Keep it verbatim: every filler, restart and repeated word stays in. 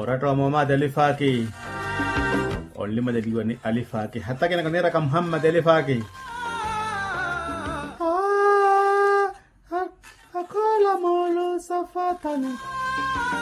Orato Muhammad Ali Faki. Only Madali Ali Faki. Hatta kina kanera ka Muhammad Ali Faki. Ah, akola molo safatani.